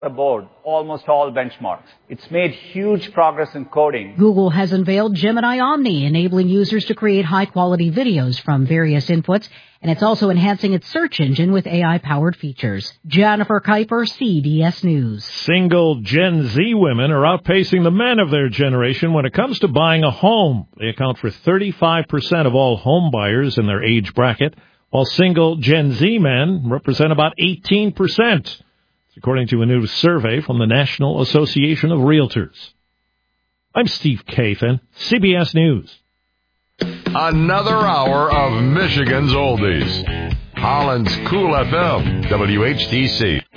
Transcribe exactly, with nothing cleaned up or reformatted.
aboard almost all benchmarks. It's made huge progress in coding. Google has unveiled Gemini Omni, enabling users to create high-quality videos from various inputs, and it's also enhancing its search engine with A I-powered features. Jennifer Kuiper, C B S News. Single Gen Z women are outpacing the men of their generation when it comes to buying a home. They account for thirty-five percent of all home buyers in their age bracket, while single Gen Z men represent about eighteen percent. According to a new survey from the National Association of Realtors. I'm Steve Kathan, C B S News. Another hour of Michigan's Oldies. Holland's Cool F M, W H T C.